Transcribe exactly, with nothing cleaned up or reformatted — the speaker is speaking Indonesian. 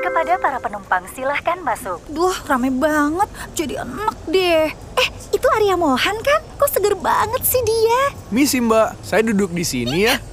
kepada para penumpang, silahkan masuk. Duh, rame banget. Jadi enak deh. Eh, itu Arya Mohan kan? Kok seger banget sih dia? Misi Mbak, saya duduk di sini ya.